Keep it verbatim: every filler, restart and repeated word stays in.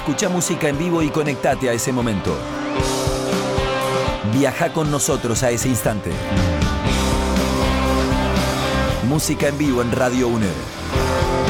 Escucha música en vivo y conectate a ese momento. Viaja con nosotros a ese instante. Música en vivo en Radio UNER.